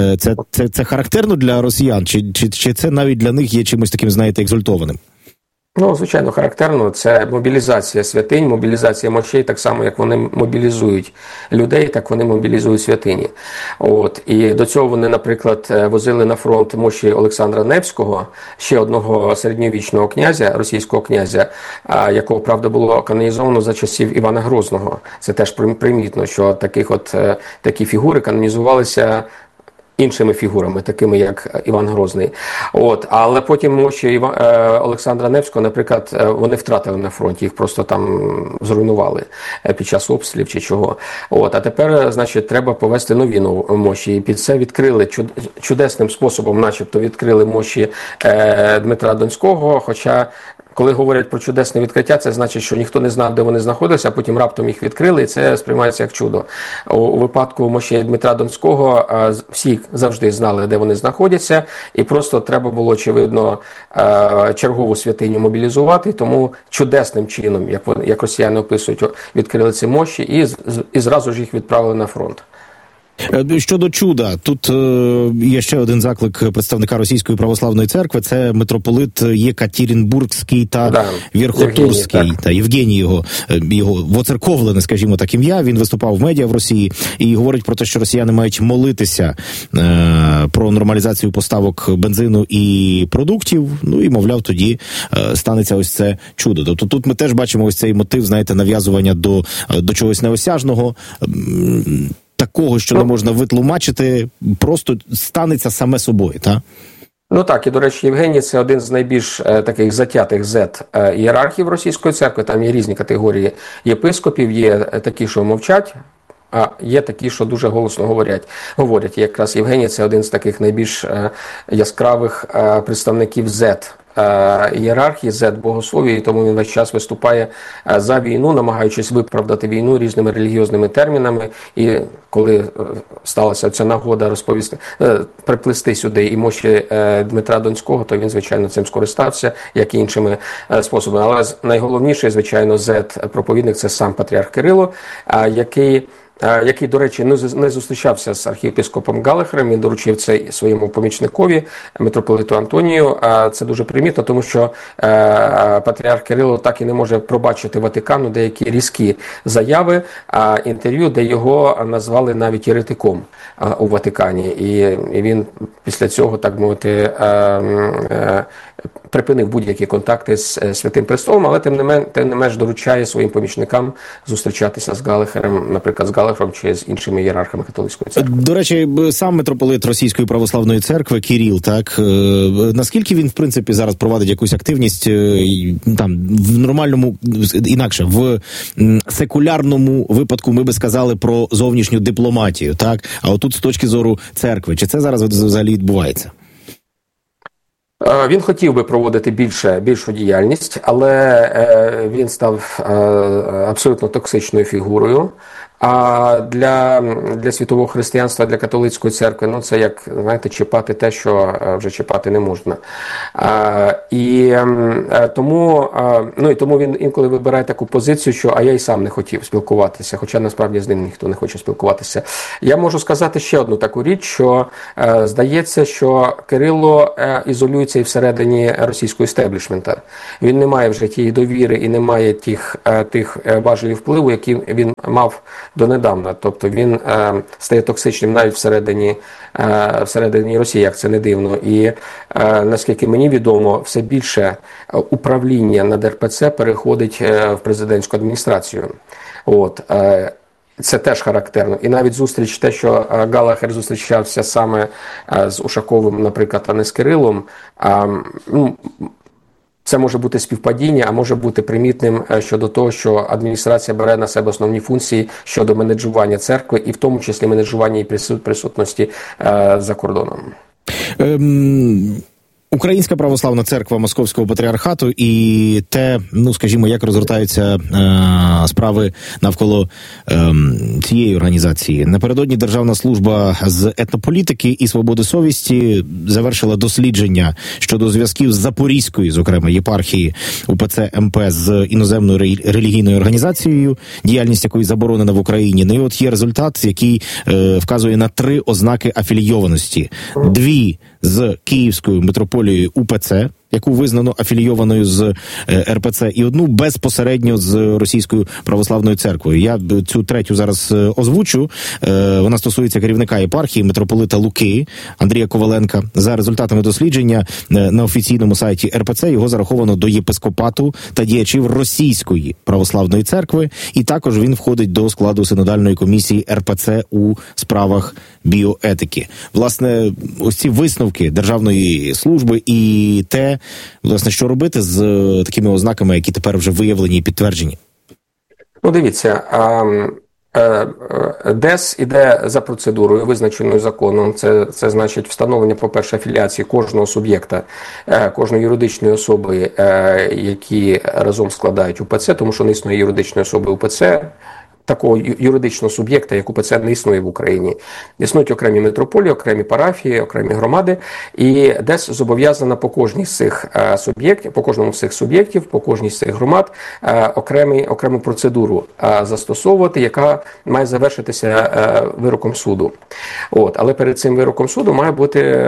Це характерно для росіян? Чи це навіть для них є чимось таким, знаєте, екзальтованим?
Звичайно, характерно. Це мобілізація святинь, мобілізація мощей, так само, як вони мобілізують людей, так вони мобілізують святині. І до цього вони, наприклад, возили на фронт мощі Олександра Невського, ще одного середньовічного князя, російського князя, якого, правда, було канонізовано за часів Івана Грозного. Це теж примітно, що такі фігури канонізувалися іншими фігурами, такими як Іван Грозний. Але потім мощі Олександра Невського, наприклад, вони втратили на фронті, їх просто там зруйнували під час обстрілів чи чого. А тепер, значить, треба повести нові мощі. І під це відкрили, чудесним способом начебто відкрили мощі Дмитра Донського, хоча коли говорять про чудесне відкриття, це значить, що ніхто не знав, де вони знаходилися, а потім раптом їх відкрили, і це сприймається як чудо. У випадку мощей Дмитра Донського всі завжди знали, де вони знаходяться, і просто треба було, очевидно, чергову святиню мобілізувати, тому чудесним чином, як росіяни описують, відкрили ці мощі і зразу ж їх відправили на фронт.
Щодо чуда, тут є ще один заклик представника Російської православної церкви, це митрополит Єкатеринбурзький та Верхотурський, Євгеній його воцерковлене, скажімо так, ім'я, він виступав в медіа в Росії і говорить про те, що росіяни мають молитися про нормалізацію поставок бензину і продуктів, і, мовляв, тоді станеться ось це чудо. Тобто тут ми теж бачимо ось цей мотив, знаєте, нав'язування до чогось неосяжного, такого, що не можна витлумачити, просто станеться саме собою, так?
Так, і, до речі, Євгеній – це один з найбільш таких затятих ієрархів Російської церкви, там є різні категорії єпископів, є такі, що мовчать, а є такі, що дуже голосно говорять. Якраз Євгеній – це один з таких найбільш яскравих представників ієрархії, богослов'я, і тому він весь час виступає за війну, намагаючись виправдати війну різними релігіозними термінами. І коли сталася ця нагода приплести сюди і мощі Дмитра Донського, то він, звичайно, цим скористався, як і іншими способами. Але найголовніший, звичайно, проповідник – це сам патріарх Кирило, який який, до речі, не зустрічався з архієпископом Галлахером, він доручив це своєму помічникові, митрополиту Антонію. Це дуже примітно, тому що патріарх Кирило так і не може пробачити Ватикану деякі різкі заяви, інтерв'ю, де його назвали навіть єретиком у Ватикані. І він після цього, так мовити, припинив будь-які контакти з Святим Престолом, але тим не менш доручає своїм помічникам зустрічатися з Галлахером, наприклад, з Галлахером чи з іншими ієрархами католицької церкви.
До речі, сам митрополит Російської православної церкви Кирил, так, наскільки він, в принципі, зараз проводить якусь активність там в нормальному, інакше, в секулярному випадку ми би сказали про зовнішню дипломатію, так? А отут з точки зору церкви, чи це зараз взагалі відбувається?
Він хотів би проводити більшу діяльність, але він став абсолютно токсичною фігурою. А для світового християнства, для католицької церкви, ну це як, знаєте, чіпати те, що вже чіпати не можна. Тому він інколи вибирає таку позицію, що а я й сам не хотів спілкуватися, хоча насправді з ним ніхто не хоче спілкуватися. Я можу сказати ще одну таку річ, що здається, що Кирило ізолюється і всередині російського істеблішмента. Він не має вже тієї довіри і не має тих важелів впливу, які він мав донедавна. Тобто він стає токсичним навіть всередині Росії, як це не дивно. І наскільки мені відомо, все більше управління над РПЦ переходить в президентську адміністрацію. Це теж характерно. І навіть зустріч, те, що Галлахер зустрічався саме з Ушаковим, наприклад, а не з Кирилом, це може бути співпадіння, а може бути примітним щодо того, що адміністрація бере на себе основні функції щодо менеджування церкви, і в тому числі менеджування і присутності за кордоном.
Українська православна церква Московського патріархату і те, скажімо, як розгортаються справи навколо цієї організації. Напередодні Державна служба з етнополітики і свободи совісті завершила дослідження щодо зв'язків з Запорізькою, зокрема, єпархії УПЦ МП з іноземною релігійною організацією, діяльність якої заборонена в Україні. І от є результат, який вказує на 3 ознаки афілійованості. 2 з Київською митрополією УПЦ, яку визнано афілійованою з РПЦ, і 1 безпосередньо з Російською православною церквою. Я цю 3-ю зараз озвучу. Вона стосується керівника єпархії митрополита Луки Андрія Коваленка. За результатами дослідження на офіційному сайті РПЦ його зараховано до єпископату та діячів Російської православної церкви, і також він входить до складу синодальної комісії РПЦ у справах біоетики. Власне, ось ці висновки Державної служби і те, власне, що робити з такими ознаками, які тепер вже виявлені і підтверджені?
Дивіться, ДЕС іде за процедурою, визначеною законом. Це значить встановлення, по-перше, афіліації кожного суб'єкта, кожної юридичної особи, які разом складають УПЦ, тому що не існує юридичної особи УПЦ, такого юридичного суб'єкта, як УПЦ, не існує в Україні. Існують окремі митрополії, окремі парафії, окремі громади, і ДЕС зобов'язана по кожній з цих суб'єктів, по кожному з цих суб'єктів, по кожній з цих громад окрему процедуру застосовувати, яка має завершитися вироком суду. Але перед цим вироком суду мають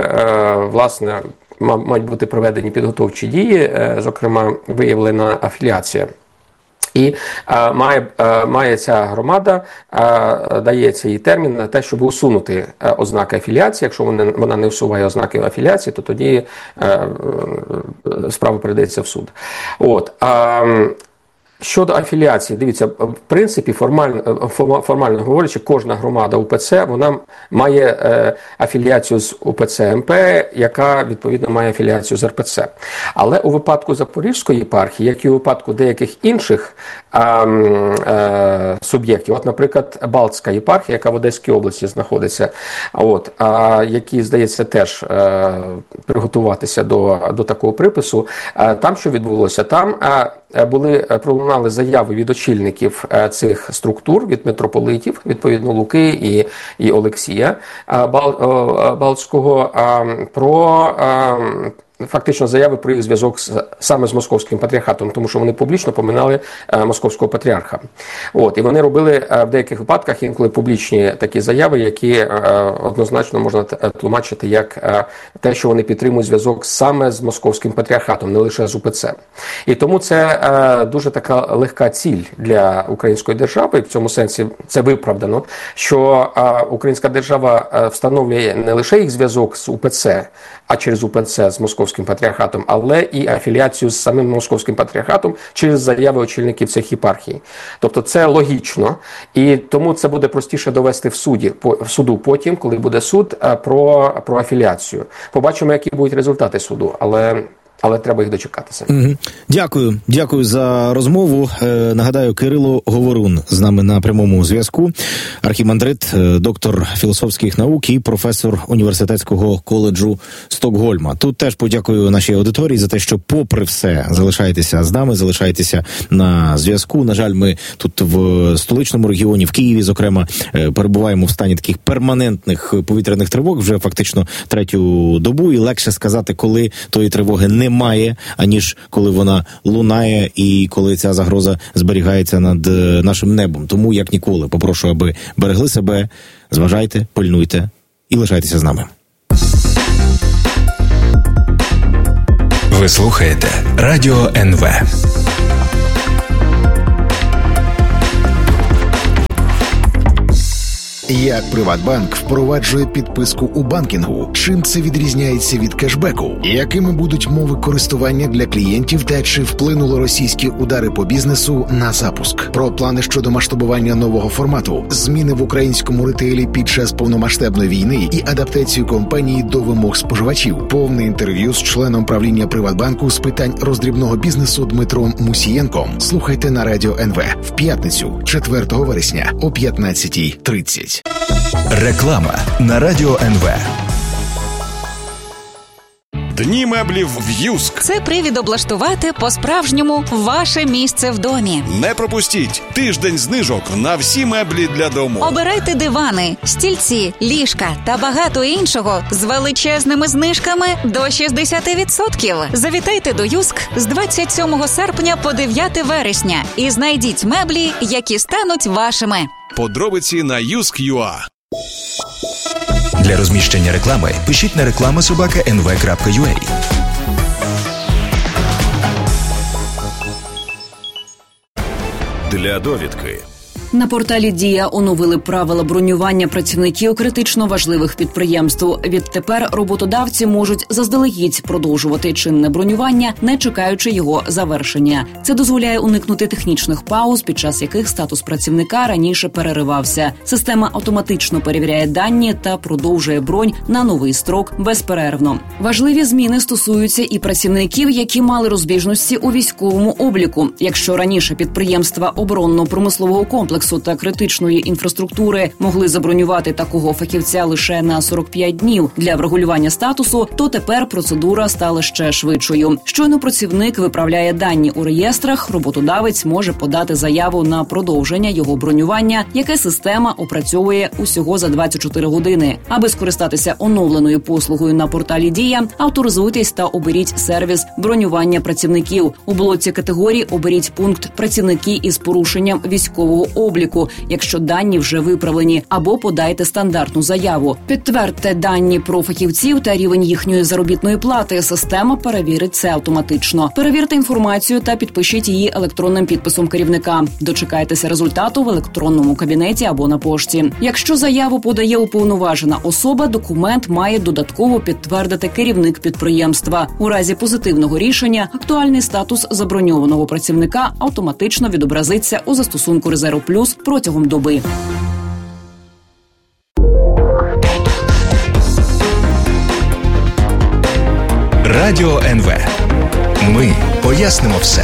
бути проведені підготовчі дії, зокрема, виявлена афіліація. І має ця громада, дається їй термін на те, щоб усунути ознаки афіліації. Якщо вона не усуває ознаки афіліації, то тоді справа передається в суд. Щодо афіліації, дивіться, в принципі, формально говорячи, кожна громада УПЦ, вона має афіліацію з УПЦ МП, яка, відповідно, має афіліацію з РПЦ. Але у випадку Запорізької єпархії, як і у випадку деяких інших суб'єктів, наприклад, Балтська єпархія, яка в Одеській області знаходиться, які, здається, теж приготуватися до такого припису, там що відбулося? Там пролунали заяви від очільників цих структур, від митрополитів, відповідно Луки і Олексія Балтського, про фактично заяви про їх зв'язок саме з московським патріархатом, тому що вони публічно поминали московського патріарха. І вони робили в деяких випадках інколи публічні такі заяви, які однозначно можна тлумачити як те, що вони підтримують зв'язок саме з московським патріархатом, не лише з УПЦ. І тому це дуже така легка ціль для української держави, і в цьому сенсі це виправдано, що українська держава встановлює не лише їх зв'язок з УПЦ, а через УПЦ з московським патріархатом, але і афіліацію з самим московським патріархатом через заяви очільників цих єпархій. Тобто це логічно, і тому це буде простіше довести в суду потім, коли буде суд про афіліацію. Побачимо, які будуть результати суду, але треба їх дочекатися.
Дякую за розмову. Нагадаю, Кирило Говорун з нами на прямому зв'язку. Архімандрит, доктор філософських наук і професор університетського коледжу Стокгольма. Тут теж подякую нашій аудиторії за те, що попри все залишаєтеся з нами, залишаєтеся на зв'язку. На жаль, ми тут в столичному регіоні, в Києві, зокрема, перебуваємо в стані таких перманентних повітряних тривог вже фактично третю добу, і легше сказати, коли тої тривоги немає, аніж коли вона лунає і коли ця загроза зберігається над нашим небом. Тому, як ніколи, попрошу, аби берегли себе, зважайте, пильнуйте і лишайтеся з нами.
Ви слухаєте Радіо НВ.
Як Приватбанк впроваджує підписку у банкінгу? Чим це відрізняється від кешбеку? Якими будуть мови користування для клієнтів та чи вплинули російські удари по бізнесу на запуск? Про плани щодо масштабування нового формату, зміни в українському ретейлі під час повномасштабної війни і адаптацію компанії до вимог споживачів. Повне інтерв'ю з членом правління Приватбанку з питань роздрібного бізнесу Дмитром Мусієнком. Слухайте на Радіо НВ в п'ятницю, 4 вересня о 15:30.
Реклама на Радіо НВ.
Дні меблів в Юск.
Це привід облаштувати по-справжньому ваше місце в домі.
Не пропустіть тиждень знижок на всі меблі для дому.
Обирайте дивани, стільці, ліжка та багато іншого з величезними знижками до 60%. Завітайте до Юск з 27 серпня по 9 вересня і знайдіть меблі, які стануть вашими.
Подробиці на Юск.ua.
Для розміщення реклами пишіть на reklama@nv.ua.
Для довідки.
На порталі «Дія» оновили правила бронювання працівників критично важливих підприємств. Відтепер роботодавці можуть заздалегідь продовжувати чинне бронювання, не чекаючи його завершення. Це дозволяє уникнути технічних пауз, під час яких статус працівника раніше переривався. Система автоматично перевіряє дані та продовжує бронь на новий строк безперервно. Важливі зміни стосуються і працівників, які мали розбіжності у військовому обліку. Якщо раніше підприємства оборонно-промислового комплексу та критичної інфраструктури могли забронювати такого фахівця лише на 45 днів для врегулювання статусу, то тепер процедура стала ще швидшою. Щойно працівник виправляє дані у реєстрах, роботодавець може подати заяву на продовження його бронювання, яке система опрацьовує усього за 24 години. Аби скористатися оновленою послугою на порталі «Дія», авторизуйтесь та оберіть сервіс бронювання працівників. У блоці категорій оберіть пункт «Працівники із порушенням військового обліку», якщо дані вже виправлені, або подайте стандартну заяву. Підтвердьте дані про фахівців та рівень їхньої заробітної плати. Система перевірить це автоматично. Перевірте інформацію та підпишіть її електронним підписом керівника. Дочекайтеся результату в електронному кабінеті або на пошті. Якщо заяву подає уповноважена особа, документ має додатково підтвердити керівник підприємства. У разі позитивного рішення актуальний статус заброньованого працівника автоматично відобразиться у застосунку «Резерв Плюс» протягом доби.
Радіо НВ. Ми пояснимо все.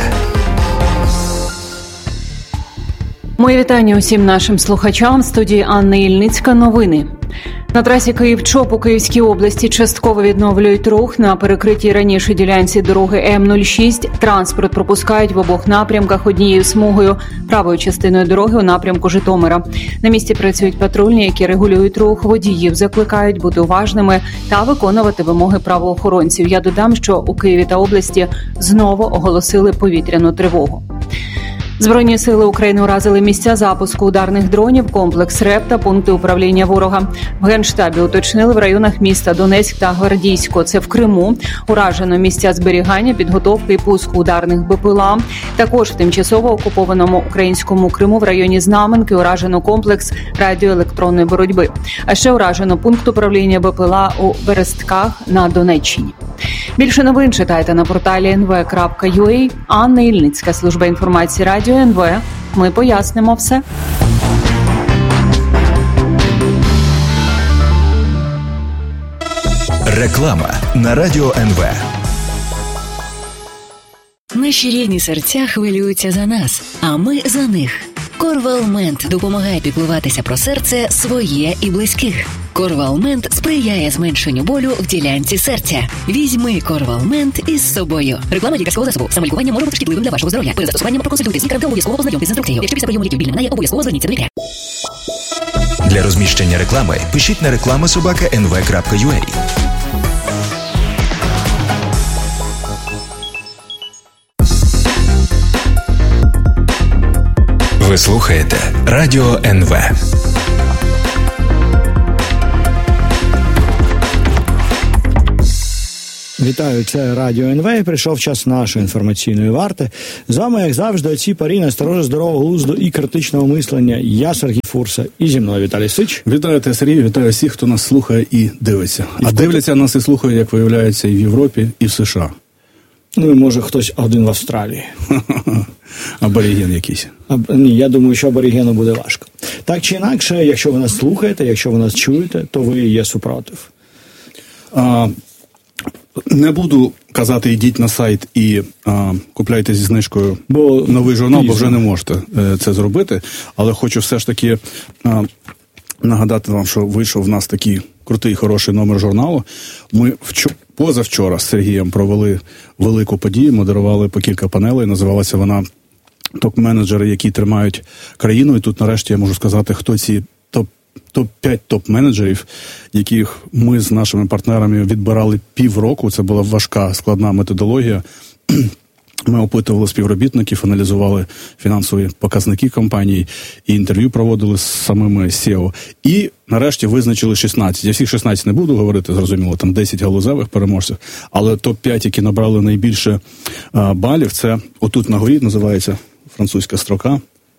Мої вітання усім нашим слухачам. В студії Анна Ільницька. Новини. На трасі Київ-Чоп у Київській області частково відновлюють рух. На перекритій раніше ділянці дороги М-06 транспорт пропускають в обох напрямках однією смугою, правою частиною дороги у напрямку Житомира. На місці працюють патрульні, які регулюють рух. Водіїв закликають бути уважними та виконувати вимоги правоохоронців. Я додам, що у Києві та області знову оголосили повітряну тривогу. Збройні сили України уразили місця запуску ударних дронів, комплекс РЕП та пункти управління ворога. В Генштабі уточнили в районах міста Донецьк та Гвардійсько. Це в Криму. Уражено місця зберігання, підготовки і пуску ударних БПЛА. Також в тимчасово окупованому українському Криму в районі Знаменки уражено комплекс радіоелектронної боротьби. А ще уражено пункт управління БПЛА у Берестках на Донеччині. Більше новин читайте на порталі nv.ua. Анна Ільницька, служба інформації Радіо НВ. Ми пояснимо все.
Реклама на Радіо НВ.
Наші рідні серця хвилюються за нас, а ми за них. Корвалмент допомагає піклуватися про серце своє і близьких. Корвалмент сприяє зменшенню болю в ділянці серця. Візьми Корвалмент із собою. Реклама лікарського засобу. Самолікування може бути шкідливим для вашого здоров'я. Перед застосуванням проконсультуйтесь з лікарем та обов'язково ознайомтесь з інструкцією. Якщо після прийому ліків біль не минає, обов'язково зверніться до лікаря.
Для розміщення реклами пишіть на reklama@nv.ua. Ви слухаєте Радіо НВ.
Вітаю, це Радіо НВ, і прийшов час нашої інформаційної варти. З вами, як завжди, оці парі насторожі здорового глузду і критичного мислення. Я Сергій Фурса, і зі мною Віталій Сич.
Вітаю те, Сергій, вітаю всіх, хто нас слухає і дивиться. А дивляться нас і слухають, як виявляється, і в Європі, і в США.
Ну, і може хтось один в Австралії.
Абориген якийсь.
Ні, я думаю, що аборигену буде важко. Так чи інакше, якщо ви нас слухаєте, якщо ви нас чуєте, то ви є супротив.
Не буду казати, йдіть на сайт і купляйте зі знижкою новий журнал, бо вже не можете це зробити. Але хочу все ж таки нагадати вам, що вийшов в нас такий крутий, хороший номер журналу. Ми позавчора з Сергієм провели велику подію, модерували по кілька панелей, називалася вона «Топ-менеджери, які тримають країну». І тут нарешті я можу сказати, хто ці топ-5 топ-менеджерів, яких ми з нашими партнерами відбирали півроку. Це була важка, складна методологія. Ми опитували співробітників, аналізували фінансові показники компанії і інтерв'ю проводили з самими SEO. І нарешті визначили 16. Я всіх 16 не буду говорити, зрозуміло, там 10 галузевих переможців, але топ-5, які набрали найбільше балів, це отут на горі називається французька строка.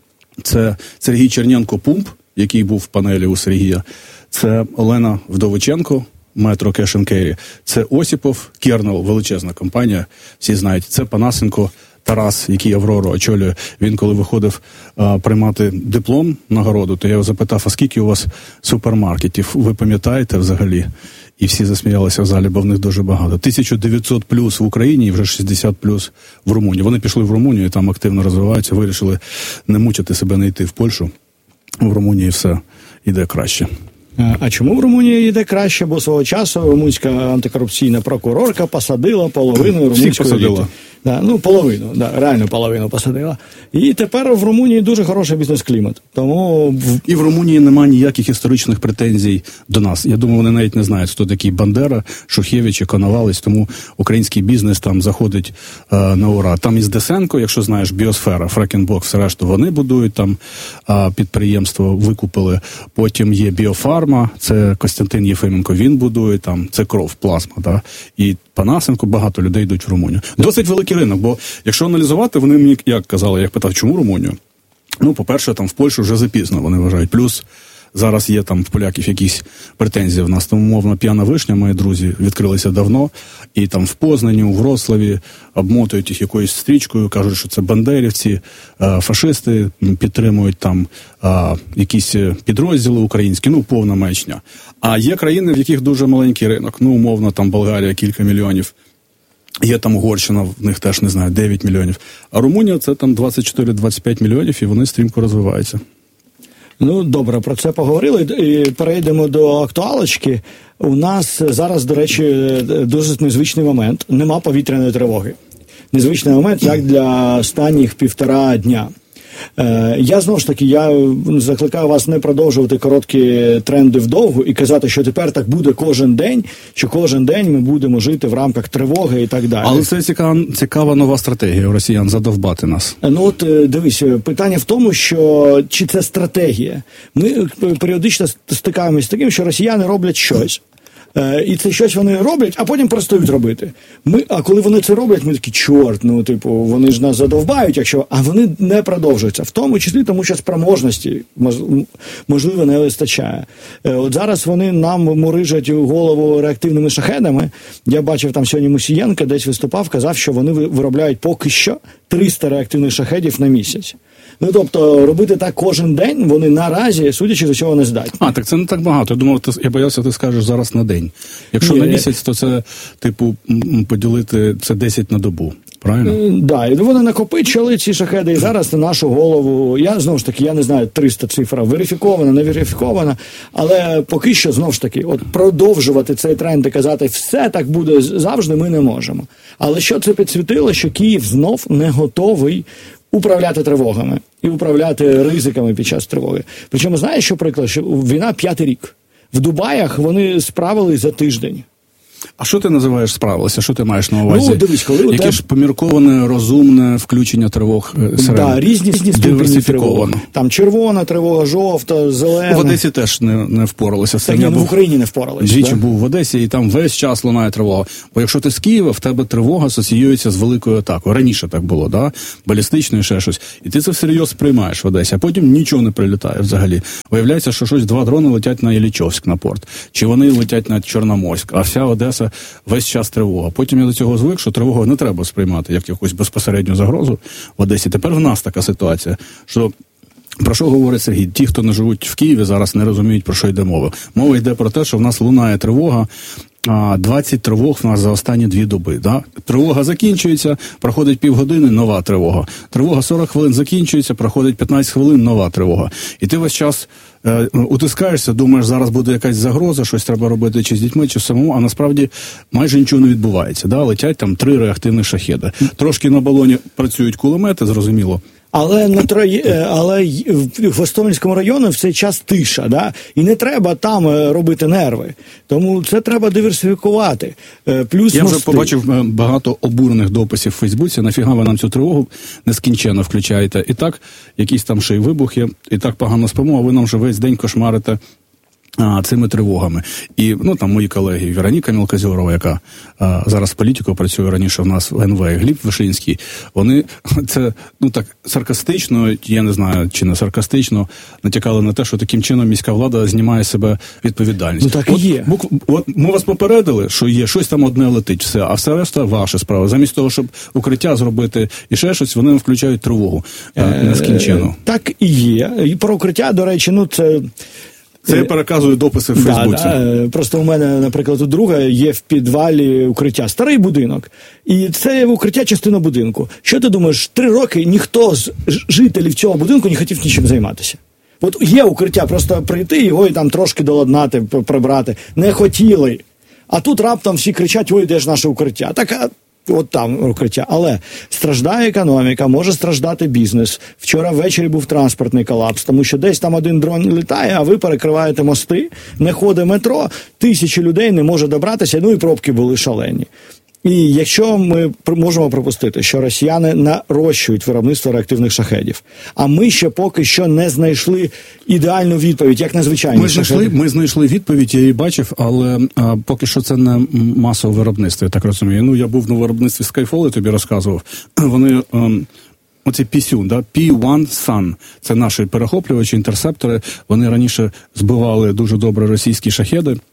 Це Сергій Черненко-Пумп, який був в панелі у Сергія. Це Олена Вдовиченко, Метро Кеш & Керрі. Це Осіпов, Кернел, величезна компанія, всі знають. Це Панасенко Тарас, який Аврору очолює. Він, коли виходив приймати диплом, нагороду, то я його запитав, а скільки у вас супермаркетів? Ви пам'ятаєте взагалі? І всі засміялися в залі, бо в них дуже багато. 1900 плюс в Україні і вже 60 плюс в Румунії. Вони пішли в Румунію, там активно розвиваються, вирішили не мучити себе, не йти в Польщу. В Румунії все йде краще.
А чому в Румунії йде краще? Бо свого часу румунська антикорупційна прокурорка посадила половину румунської еліти. Половину, реально половину посадила. І тепер в Румунії дуже хороший бізнес-клімат. Тому
і в Румунії немає ніяких історичних претензій до нас. Я думаю, вони навіть не знають, хто такий Бандера, Шухевич і Коновалець, тому український бізнес там заходить на ура. Там із Десенко, якщо знаєш, Біосфера, Фрекенбок, все решту, вони будують там підприємство, викупили. Потім є Біофарма, це Костянтин Єфименко, він будує там, це кров, плазма, да? І Панасенко, багато людей йдуть в Румунію. Досить великий ринок, бо якщо аналізувати, вони мені, як казали, я питав, чому Румунію? По-перше, там в Польщу вже запізно, вони вважають. Плюс зараз є там в поляків якісь претензії в нас. Тому, умовно, П'яна Вишня, мої друзі, відкрилися давно. І там в Познані, у Вроцлаві обмотують їх якоюсь стрічкою, кажуть, що це бандерівці, фашисти, підтримують там якісь підрозділи українські, повна маячня. А є країни, в яких дуже маленький ринок. Умовно, там Болгарія, кілька мільйонів. Є там Угорщина, в них теж, не знаю, 9 мільйонів. А Румунія – це там 24-25 мільйонів, і вони стрімко розвиваються.
Ну, добре, про це поговорили. І перейдемо до актуалочки. У нас зараз, до речі, дуже незвичний момент. Нема повітряної тривоги. Незвичний момент, як для останніх 1,5 дня. Я, знову ж таки, я закликаю вас не продовжувати короткі тренди вдовгу і казати, що тепер так буде кожен день, що кожен день ми будемо жити в рамках тривоги і так далі.
Але це цікава нова стратегія у росіян – задовбати нас.
Ну от, дивись, питання в тому, що чи це стратегія. Ми періодично стикаємося з таким, що росіяни роблять щось. І це щось вони роблять, а потім перестають робити. А коли вони це роблять, ми такі, чорт, вони ж нас задовбають, а вони не продовжуються. В тому числі, тому що спроможності, можливо, не вистачає. От зараз вони нам мурижать у голову реактивними шахедами. Я бачив там сьогодні Мусієнко, десь виступав, казав, що вони виробляють поки що 300 реактивних шахедів на місяць. Тобто, робити так кожен день вони наразі, судячи до цього, не здатні.
Так це не так багато. Я думав, я боявся, ти скажеш зараз на день. Якщо на місяць, то це, поділити це 10 на добу. Правильно?
Да, і вони накопичили ці шахеди, і зараз на нашу голову, знову ж таки, я не знаю, 300 цифра, верифікована, не верифікована, але поки що, знову ж таки, продовжувати цей тренд і казати, все так буде завжди, ми не можемо. Але що це підсвітило, що Київ знов не готовий управляти тривогами і управляти ризиками під час тривоги. Причому, знаєш, що приклад? Що війна 5-й рік. В Дубаях вони справились за тиждень.
А що ти називаєш справилися? Що ти маєш на увазі?
Дивись, коли
яке ж помірковане, розумне включення тривог сирен?
Так, різні ступені тривог. Там червона тривога, жовта, зелена.
В Одесі теж не впоралися з цим.
В Україні не впоралися.
Двічі був в Одесі, і там весь час лунає тривога. Бо якщо ти з Києва, в тебе тривога асоціюється з великою атакою. Раніше так було, да? Балістичною, ще щось. І ти це всерйоз сприймаєш в Одесі, а потім нічого не прилітає взагалі. Виявляється, що 2 дрони летять на Іллічовськ, на порт. Чи вони летять на Чорноморськ, а вся Одеса весь час тривога. Потім я до цього звик, що тривогу не треба сприймати як якусь безпосередню загрозу в Одесі. Тепер в нас така ситуація, що про що говорить Сергій? Ті, хто не живуть в Києві, зараз не розуміють, про що йде мова. Мова йде про те, що в нас лунає тривога, 20 тривог в нас за останні 2 доби. Да? Тривога закінчується, проходить півгодини, нова тривога. Тривога 40 хвилин закінчується, проходить 15 хвилин, нова тривога. І ти весь час утискаєшся, думаєш, зараз буде якась загроза, щось треба робити чи з дітьми, чи самому, а насправді майже нічого не відбувається. Да? Летять там 3 реактивних шахеди. Трошки на балоні працюють кулемети, зрозуміло.
Але в Гостомельському районі в цей час тиша, да? І не треба там робити нерви. Тому це треба диверсифікувати. Плюс
я вже побачив багато обурених дописів в Фейсбуці, нафіга ви нам цю тривогу нескінченно включаєте. І так, якісь там ще й вибухи, і так погано спимо, а ви нам вже весь день кошмарите цими тривогами. І, там мої колеги, Вероніка Мілкозьорова, яка зараз політикою працює, раніше в нас в НВ, Гліб Вишинський, вони це, так, саркастично, я не знаю, чи не саркастично, натякали на те, що таким чином міська влада знімає себе відповідальність.
Так і є.
От ми вас попередили, що є щось там одне летить, все, а все решта ваша справа. Замість того, щоб укриття зробити і ще щось, вони включають тривогу нескінченно.
Так і є. І про укриття, до речі,
це я переказую дописи в Фейсбуці.
Просто у мене, наприклад, у друга є в підвалі укриття. Старий будинок. І це укриття частина будинку. Що ти думаєш, 3 роки ніхто з жителів цього будинку не хотів нічим займатися? От є укриття, просто прийти його і там трошки доладнати, прибрати. Не хотіли. А тут раптом всі кричать, ой, де ж наше укриття? Так, от там укриття. Але страждає економіка, може страждати бізнес. Вчора ввечері був транспортний колапс, тому що десь там один дрон літає, а ви перекриваєте мости, не ходить метро, 1000 людей не може добратися, і пробки були шалені. І якщо ми можемо припустити, що росіяни нарощують виробництво реактивних шахедів, а ми ще поки що не знайшли ідеальну відповідь, як надзвичайні шахеди.
Ми знайшли відповідь, я її бачив, але поки що це не масове виробництво, я так розумію. Я був на виробництві Skyfall, тобі розказував. Вони... Оці P-1, да? P-1 Sun. Це наші перехоплювачі, інтерсептори. Вони раніше збивали дуже добре російські шахеди.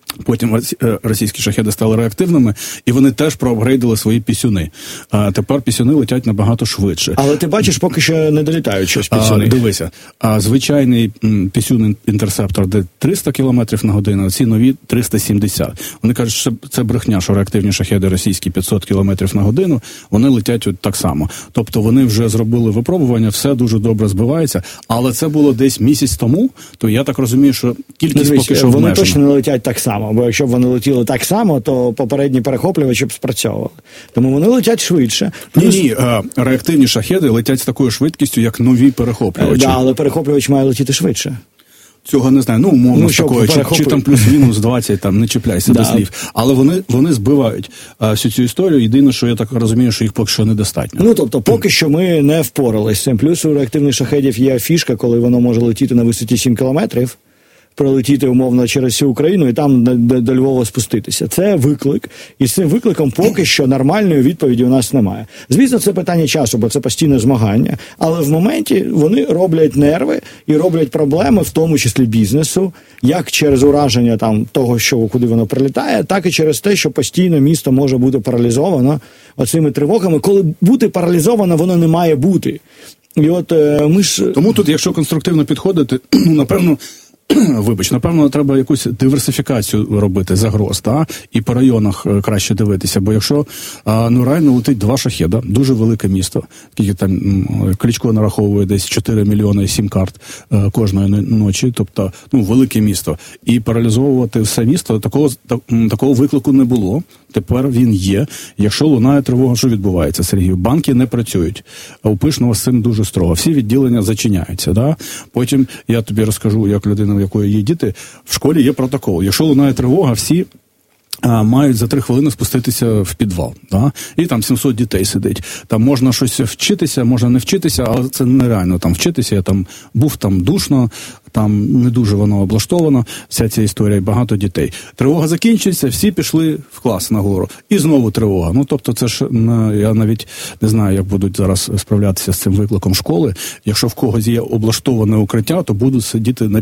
Потім російські шахеди стали реактивними, і вони теж проапгрейдили свої пісюни. А тепер пісюни летять набагато швидше.
Але ти бачиш, поки що не долітають щось пісюни.
Дивися, звичайний пісюн-інтерсептор, де 300 км на годину, а ці нові 370. Вони кажуть, що це брехня, що реактивні шахеди російські 500 км на годину, вони летять так само. Тобто вони вже зробили випробування, все дуже добре збивається, але це було десь місяць тому, то я так розумію, що кількість поки що обмежена.
Вони точно не летять так само. Бо якщо б вони летіли так само, то попередні перехоплювачі б спрацьовували. Тому вони летять швидше.
Ні, реактивні шахеди летять з такою швидкістю, як нові перехоплювачі.
Да, але перехоплювач має летіти швидше.
Цього не знаю, умовно такої, чи там плюс-мінус 20, там, не чіпляйся до слів. Але вони збивають всю цю історію. Єдине, що я так розумію, що їх поки що недостатньо.
Тобто, поки що ми не впоралися з цим. Плюс у реактивних шахедів є фішка, коли воно може летіти на висоті 7 кілометрів, пролетіти, умовно, через всю Україну і там до Львова спуститися. Це виклик. І з цим викликом поки що нормальної відповіді у нас немає. Звісно, це питання часу, бо це постійне змагання. Але в моменті вони роблять нерви і роблять проблеми, в тому числі бізнесу, як через ураження там того, куди воно прилітає, так і через те, що постійно місто може бути паралізовано оцими тривогами. Коли бути паралізовано, воно не має бути. І от ми ж...
Тому тут, якщо конструктивно підходити, напевно, треба якусь диверсифікацію робити загроз, і по районах краще дивитися, бо якщо реально летить 2 шахеда, дуже велике місто, скільки там Кличко нараховує десь 4 мільйони сім-карт кожної ночі, тобто, велике місто, і паралізовувати все місто, такого виклику не було, тепер він є. Якщо лунає тривога, що відбувається, Сергію? Банки не працюють, а у Пишного з цим дуже строго, всі відділення зачиняються, Потім я тобі розкажу, як людина, в якої є діти, в школі є протокол. Якщо лунає тривога, всі мають за 3 хвилини спуститися в підвал. І там 700 дітей сидить. Там можна щось вчитися, можна не вчитися, але це нереально там вчитися. Я там був, там душно, там не дуже воно облаштовано, вся ця історія, багато дітей. Тривога закінчується, всі пішли в клас нагору. І знову тривога. Тобто це ж, я навіть не знаю, як будуть зараз справлятися з цим викликом школи. Якщо в когось є облаштоване укриття, то будуть сидіти на